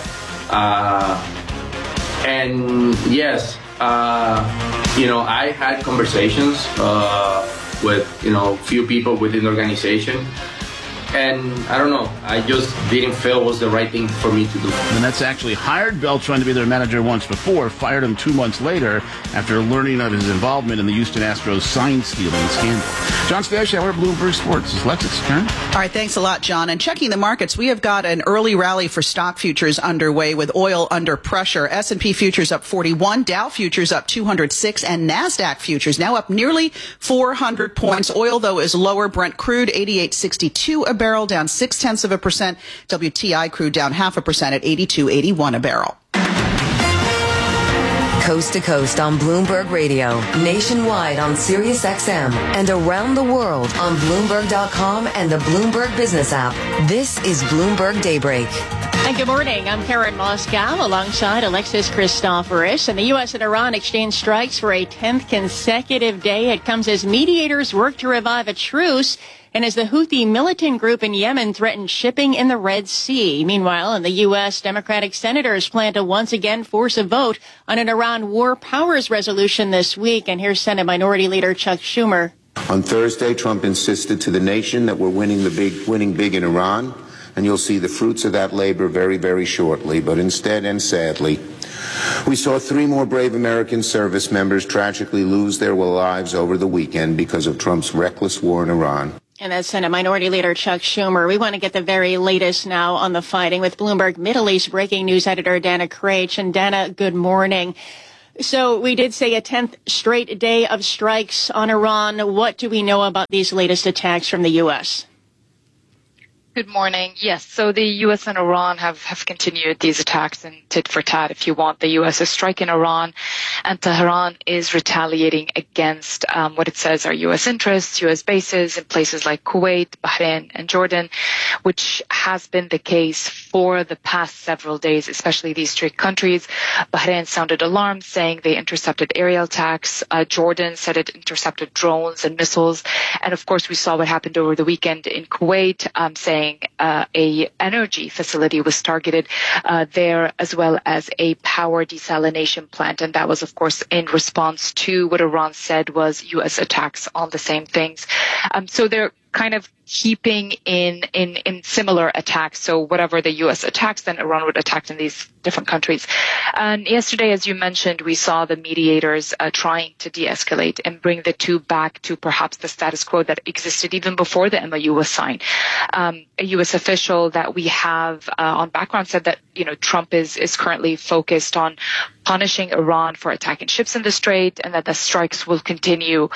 And yes, I had conversations with, few people within the organization. And I don't know, I just didn't feel it was the right thing for me to do. The Mets actually hired Beltran to be their manager once before, fired him 2 months later after learning of his involvement in the Houston Astros sign-stealing scandal. John Stashower, Bloomberg Sports. Is Lexus turn? All right, thanks a lot, John. And checking the markets, we have got an early rally for stock futures underway with oil under pressure. S&P futures up 41, Dow futures up 206, and NASDAQ futures now up nearly 400 points. Oil, though, is lower. Brent crude, 88.62 a barrel, down 0.6%. WTI crude down 0.5% at 82.81 a barrel. Coast to coast on Bloomberg Radio, nationwide on Sirius XM, and around the world on Bloomberg.com and the Bloomberg Business app. This is Bloomberg Daybreak. And good morning. I'm Karen Moscow alongside Alexis Christoforous. And the U.S. and Iran exchange strikes for a 10th consecutive day. It comes as mediators work to revive a truce and as the Houthi militant group in Yemen threatens shipping in the Red Sea. Meanwhile, in the U.S., Democratic senators plan to once again force a vote on an Iran war powers resolution this week. And here's Senate Minority Leader Chuck Schumer On Thursday, Trump insisted to the nation that we're winning big in Iran, and you'll see the fruits of that labor very, very shortly. But instead, and sadly, we saw 3 more brave American service members tragically lose their lives over the weekend because of Trump's reckless war in Iran. And that's Senate Minority Leader Chuck Schumer. We want to get the very latest now on the fighting with Bloomberg Middle East breaking news editor Dana Craich. And Dana, good morning. So we did say a 10th straight day of strikes on Iran. What do we know about these latest attacks from the U.S.? Good morning. Yes, so the U.S. and Iran have continued these attacks in tit for tat, if you want. The U.S. is striking Iran, and Tehran is retaliating against what it says are U.S. interests, U.S. bases in places like Kuwait, Bahrain, and Jordan, which has been the case for the past several days, especially these three countries. Bahrain sounded alarms, saying they intercepted aerial attacks. Jordan said it intercepted drones and missiles. And, of course, we saw what happened over the weekend in Kuwait, saying a energy facility was targeted there, as well as a power desalination plant. And that was, of course, in response to what Iran said was U.S. attacks on the same things. So they're kind of keeping in similar attacks. So whatever the U.S. attacks, then Iran would attack in these different countries. And yesterday, as you mentioned, we saw the mediators trying to de-escalate and bring the two back to perhaps the status quo that existed even before the MOU was signed. A U.S. official that we have on background said that, Trump is currently focused on punishing Iran for attacking ships in the Strait, and that the strikes will continue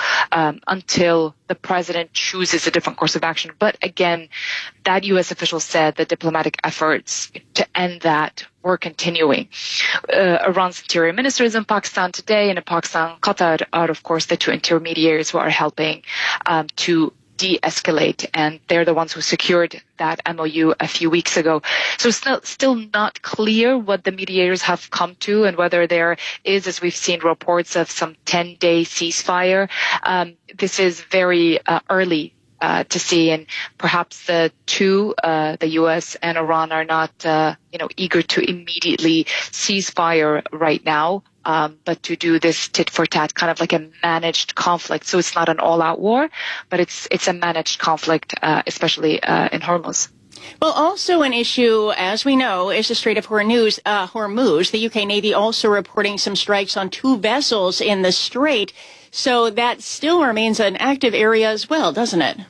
until the president chooses a different course of action. But again, that U.S. official said the diplomatic efforts to end that were continuing. Iran's interior minister is in Pakistan today, and in Pakistan, Qatar are, of course, the two intermediaries who are helping to de-escalate, and they're the ones who secured that MOU a few weeks ago. So it's still not clear what the mediators have come to, and whether there is, as we've seen reports of some 10-day ceasefire. This is very early to see, and perhaps the U.S. and Iran are not, eager to immediately cease fire right now. But to do this tit for tat, kind of like a managed conflict. So it's not an all-out war, but it's a managed conflict, especially in Hormuz. Well, also an issue, as we know, is the Strait of Hormuz. The UK Navy also reporting some strikes on 2 vessels in the Strait. So that still remains an active area as well, doesn't it?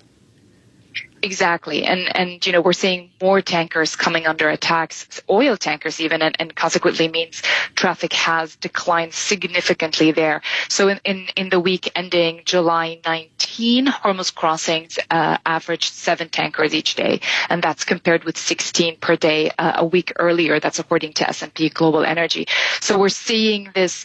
Exactly. And we're seeing more tankers coming under attacks, oil tankers even, and consequently means traffic has declined significantly there. So in the week ending July 19, Hormuz crossings averaged 7 tankers each day, and that's compared with 16 per day a week earlier. That's according to S&P Global Energy. So we're seeing this,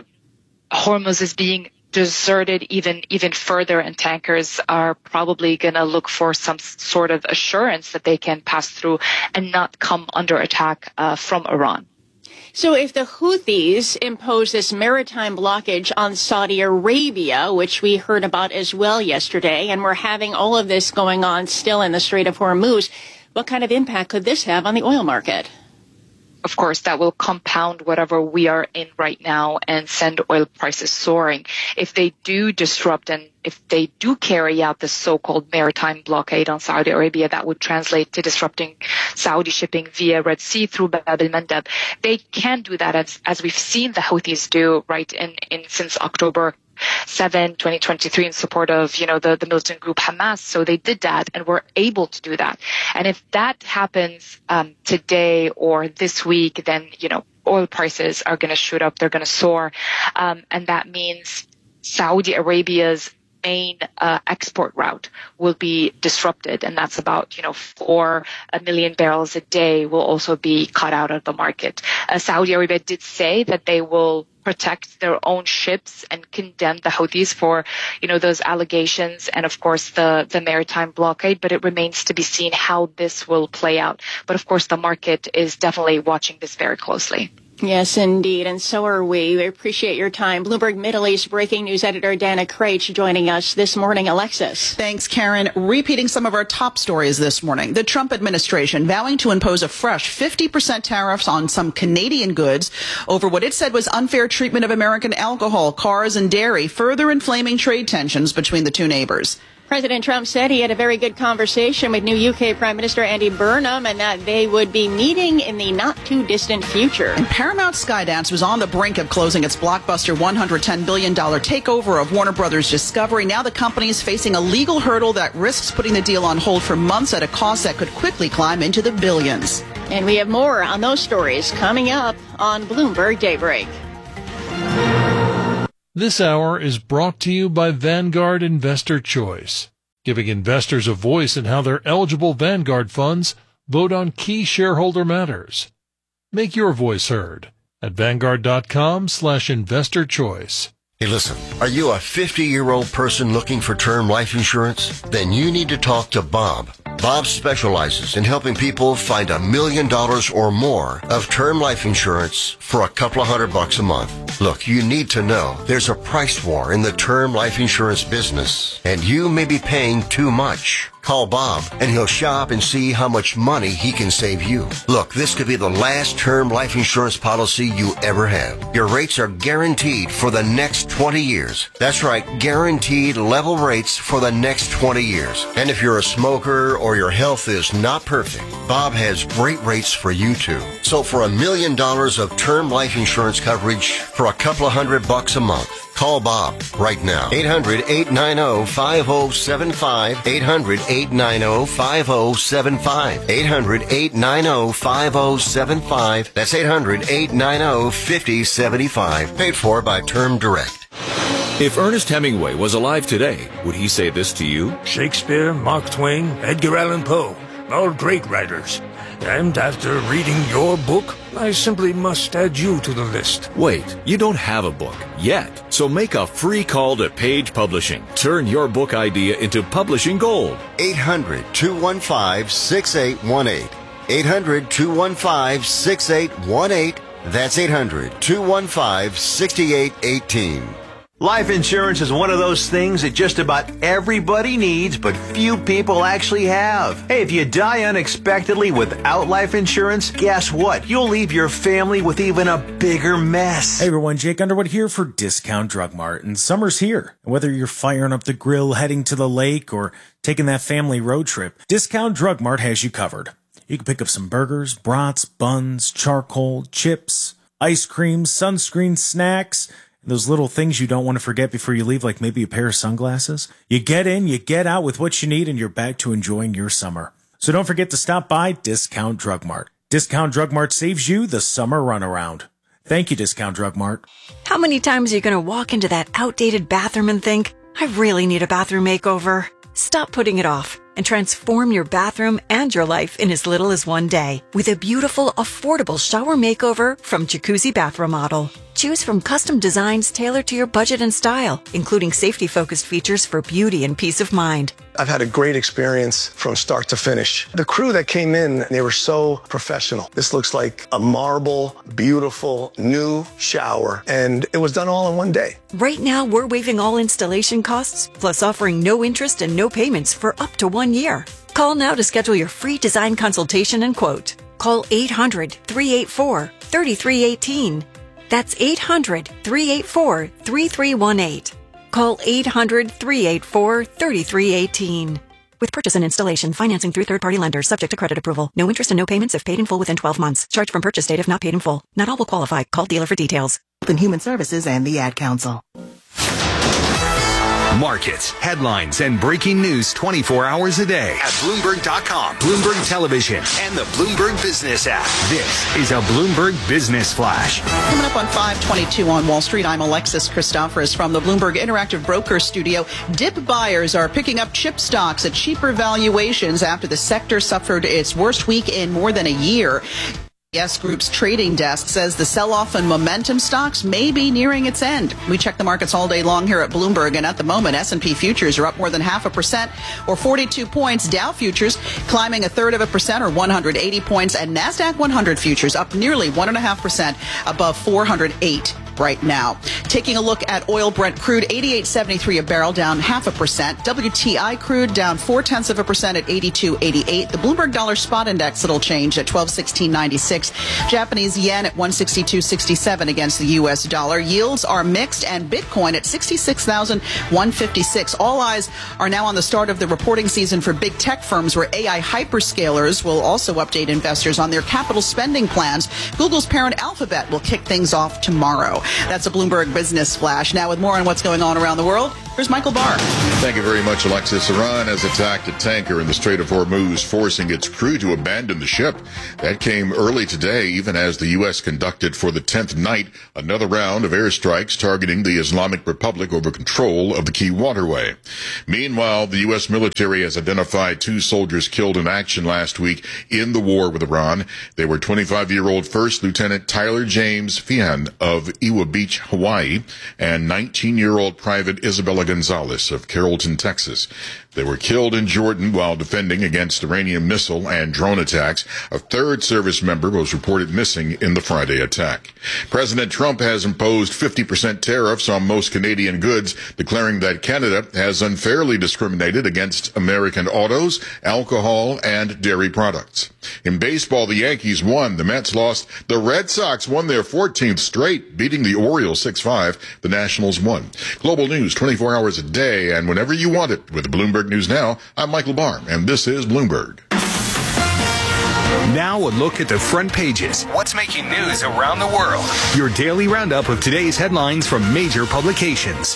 Hormuz is being deserted even further, and tankers are probably going to look for some sort of assurance that they can pass through and not come under attack from Iran. So if the Houthis impose this maritime blockage on Saudi Arabia, which we heard about as well yesterday, and we're having all of this going on still in the Strait of Hormuz, what kind of impact could this have on the oil market? Of course, that will compound whatever we are in right now and send oil prices soaring. If they do disrupt and if they do carry out the so-called maritime blockade on Saudi Arabia, that would translate to disrupting Saudi shipping via Red Sea through Bab el-Mandeb. They can do that as we've seen the Houthis do, right, since October 7, 2023, in support of, the militant group Hamas. So they did that and were able to do that. And if that happens today or this week, then, oil prices are going to shoot up. They're going to soar. And that means Saudi Arabia's main export route will be disrupted. And that's about, 4 million barrels a day will also be cut out of the market. Saudi Arabia did say that they will protect their own ships and condemn the Houthis for, those allegations and, of course, the maritime blockade. But it remains to be seen how this will play out. But, of course, the market is definitely watching this very closely. Yes, indeed, and so are we. We appreciate your time. Bloomberg Middle East breaking news editor Dana Craich joining us this morning. Alexis. Thanks, Karen. Repeating some of our top stories this morning. The Trump administration vowing to impose a fresh 50% tariffs on some Canadian goods over what it said was unfair treatment of American alcohol, cars, and dairy, further inflaming trade tensions between the two neighbors. President Trump said he had a very good conversation with new UK Prime Minister Andy Burnham and that they would be meeting in the not-too-distant future. And Paramount Skydance was on the brink of closing its blockbuster $110 billion takeover of Warner Brothers Discovery. Now the company is facing a legal hurdle that risks putting the deal on hold for months at a cost that could quickly climb into the billions. And we have more on those stories coming up on Bloomberg Daybreak. This hour is brought to you by Vanguard Investor Choice, giving investors a voice in how their eligible Vanguard funds vote on key shareholder matters. Make your voice heard at Vanguard.com/investor choice. Hey, listen, are you a 50-year-old person looking for term life insurance? Then you need to talk to Bob. Bob specializes in helping people find $1 million or more of term life insurance for a couple of $100 a month. Look, you need to know there's a price war in the term life insurance business, and you may be paying too much. Call Bob, and he'll shop and see how much money he can save you. Look, this could be the last term life insurance policy you ever have. Your rates are guaranteed for the next 20 years. That's right, guaranteed level rates for the next 20 years. And if you're a smoker or your health is not perfect, Bob has great rates for you too. So for $1 million of term life insurance coverage for a couple of $100 a month, call Bob right now. 800-890-5075. 800-890-5075. 800-890-5075. That's 800-890-5075. Paid for by Term Direct. If Ernest Hemingway was alive today, would he say this to you? Shakespeare, Mark Twain, Edgar Allan Poe, all great writers. And after reading your book, I simply must add you to the list. Wait, you don't have a book yet. So make a free call to Page Publishing. Turn your book idea into publishing gold. 800-215-6818. 800-215-6818. That's 800-215-6818. Life insurance is one of those things that just about everybody needs, but few people actually have. Hey, if you die unexpectedly without life insurance, guess what? You'll leave your family with even a bigger mess. Hey everyone, Jake Underwood here for Discount Drug Mart, and summer's here. And whether you're firing up the grill, heading to the lake, or taking that family road trip, Discount Drug Mart has you covered. You can pick up some burgers, brats, buns, charcoal, chips, ice cream, sunscreen, snacks, those little things you don't want to forget before you leave, like maybe a pair of sunglasses. You get in, you get out with what you need, and you're back to enjoying your summer. So don't forget to stop by Discount Drug Mart. Discount Drug Mart saves you the summer runaround. Thank you, Discount Drug Mart. How many times are you going to walk into that outdated bathroom and think, I really need a bathroom makeover? Stop putting it off and transform your bathroom and your life in as little as one day with a beautiful, affordable shower makeover from Jacuzzi Bath Remodel. Choose from custom designs tailored to your budget and style, including safety-focused features for beauty and peace of mind. I've had a great experience from start to finish. The crew that came in, they were so professional. This looks like a marble, beautiful, new shower, and it was done all in one day. Right now, we're waiving all installation costs, plus offering no interest and no payments for up to 1 year. Call now to schedule your free design consultation and quote. Call 800-384-3318. That's 800-384-3318. Call 800-384-3318. With purchase and installation, financing through third-party lenders, subject to credit approval. No interest and no payments if paid in full within 12 months. Charge from purchase date if not paid in full. Not all will qualify. Call dealer for details. And Human Services and the Ad Council. Markets, headlines, and breaking news 24 hours a day at Bloomberg.com, Bloomberg Television, and the Bloomberg Business app. This is a Bloomberg Business Flash. Coming up on 522 on Wall Street, I'm Alexis Christoforous from the Bloomberg Interactive Broker Studio. Dip buyers are picking up chip stocks at cheaper valuations after the sector suffered its worst week in more than a year. Yes Group's trading desk says the sell-off in momentum stocks may be nearing its end. We check the markets all day long here at Bloomberg, and at the moment, S&P futures are up more than 0.5% or 42 points. Dow futures climbing 1/3% or 180 points, and NASDAQ 100 futures up nearly 1.5% above 408 right now. Taking a look at oil Brent crude, 88.73 a barrel, down 0.5%. WTI crude down 0.4% at 82.88. The Bloomberg Dollar Spot Index, little change at 1216.96. Japanese yen at 162.67 against the U.S. dollar. Yields are mixed, and Bitcoin at 66,156. All eyes are now on the start of the reporting season for big tech firms, where AI hyperscalers will also update investors on their capital spending plans. Google's parent Alphabet will kick things off tomorrow. That's a Bloomberg Business Flash. Now, with more on what's going on around the world, here's Michael Barr. Thank you very much, Alexis. Iran has attacked a tanker in the Strait of Hormuz, forcing its crew to abandon the ship. That came early today, even as the U.S. conducted for the 10th night another round of airstrikes targeting the Islamic Republic over control of the key waterway. Meanwhile, the U.S. military has identified 2 soldiers killed in action last week in the war with Iran. They were 25-year-old First Lieutenant Tyler James Feehan of Iwa Beach, Hawaii, and 19-year-old Private Isabella Gonzalez of Carrollton, Texas. They were killed in Jordan while defending against Iranian missile and drone attacks. A 3rd service member was reported missing in the Friday attack. President Trump has imposed 50% tariffs on most Canadian goods, declaring that Canada has unfairly discriminated against American autos, alcohol, and dairy products. In baseball, the Yankees won. The Mets lost. The Red Sox won their 14th straight, beating the Orioles 6-5. The Nationals won. Global news 24 hours a day and whenever you want it with Bloomberg News Now. I'm Michael Barr, and this is Bloomberg. Now a look at the front pages. What's making news around the world? Your daily roundup of today's headlines from major publications.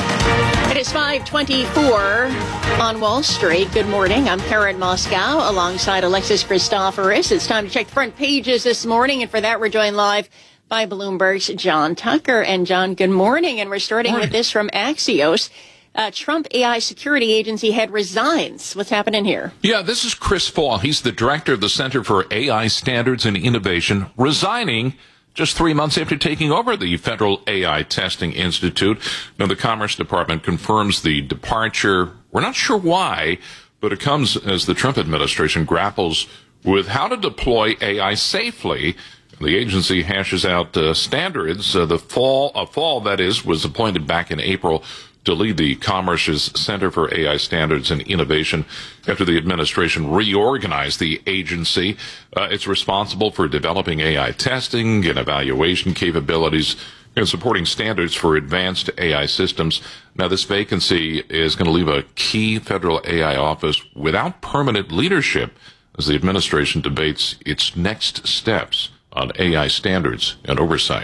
It is 5:24 on Wall Street. Good morning. I'm Karen Moscow alongside Alexis Christoforous. It's time to check the front pages this morning, and for that we're joined live by Bloomberg's John Tucker. And John, good morning. And we're starting with this from Axios. Trump AI security agency head resigns. What's happening here? Yeah, this is Chris Fall. He's the director of the Center for AI Standards and Innovation, resigning just 3 months after taking over the Federal AI Testing Institute. Now, the Commerce Department confirms the departure. We're not sure why, but it comes as the Trump administration grapples with how to deploy AI safely. The agency hashes out standards. Fall, that is, was appointed back in April to lead the Commerce's Center for AI Standards and Innovation after the administration reorganized the agency. It's responsible for developing AI testing and evaluation capabilities and supporting standards for advanced AI systems. Now, this vacancy is going to leave a key federal AI office without permanent leadership as the administration debates its next steps on AI standards and oversight.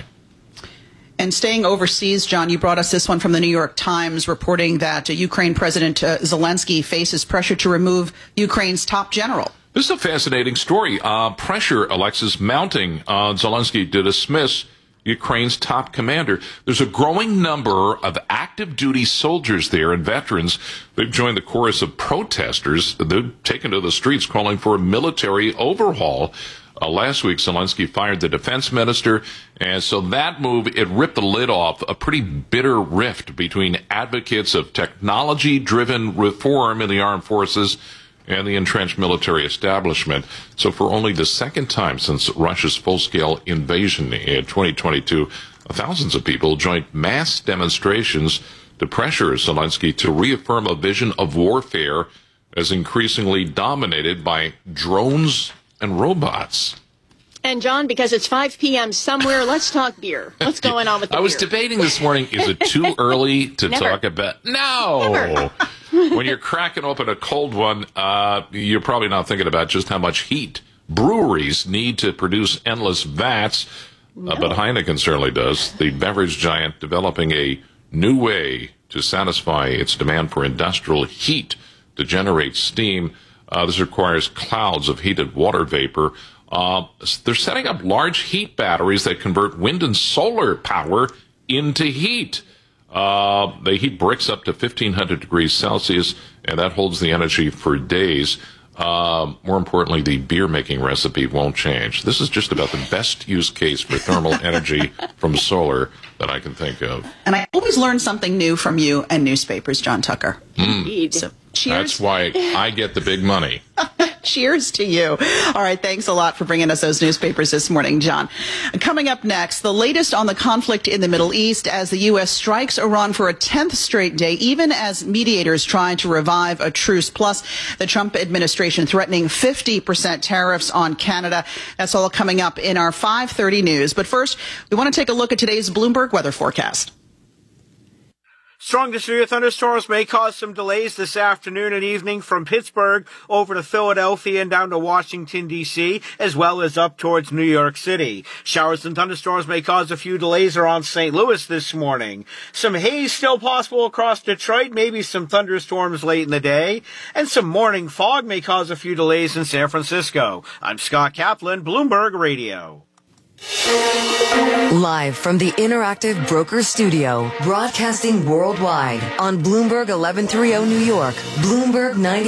And staying overseas, John, you brought us this one from the New York Times reporting that Ukraine President Zelensky faces pressure to remove Ukraine's top general. This is a fascinating story. Pressure, Alexis, mounting on Zelensky to dismiss Ukraine's top commander. There's a growing number of active duty soldiers there and veterans. They've joined the chorus of protesters. They've taken to the streets calling for a military overhaul. Last week, Zelensky fired the defense minister, and so that move, it ripped the lid off a pretty bitter rift between advocates of technology-driven reform in the armed forces and the entrenched military establishment. So for only the second time since Russia's full-scale invasion in 2022, thousands of people joined mass demonstrations to pressure Zelensky to reaffirm a vision of warfare as increasingly dominated by drones and robots. And John, because it's 5 p.m. somewhere, let's talk beer. What's going on with the beer? I was debating this morning, is it too early to talk about... No! When you're cracking open a cold one, you're probably not thinking about just how much heat breweries need to produce endless vats, but Heineken certainly does. The beverage giant developing a new way to satisfy its demand for industrial heat to generate steam. This requires clouds of heated water vapor. They're setting up large heat batteries that convert wind and solar power into heat. They heat bricks up to 1,500 degrees Celsius, and that holds the energy for days. More importantly, the beer making recipe won't change. This is just about the best use case for thermal energy from solar that I can think of. And I always learn something new from you and newspapers, John Tucker. Indeed. So, cheers. That's why I get the big money. Cheers to you. All right. Thanks a lot for bringing us those newspapers this morning, John. Coming up next, the latest on the conflict in the Middle East as the U.S. strikes Iran for a 10th straight day, even as mediators try to revive a truce. Plus, the Trump administration threatening 50% tariffs on Canada. That's all coming up in our 5:30 news. But first, we want to take a look at today's Bloomberg weather forecast. Strong to severe thunderstorms may cause some delays this afternoon and evening from Pittsburgh over to Philadelphia and down to Washington, D.C., as well as up towards New York City. Showers and thunderstorms may cause a few delays around St. Louis this morning. Some haze still possible across Detroit, maybe some thunderstorms late in the day, and some morning fog may cause a few delays in San Francisco. I'm Scott Kaplan, Bloomberg Radio. Live from the Interactive Brokers Studio, broadcasting worldwide on Bloomberg 1130 New York, Bloomberg 90.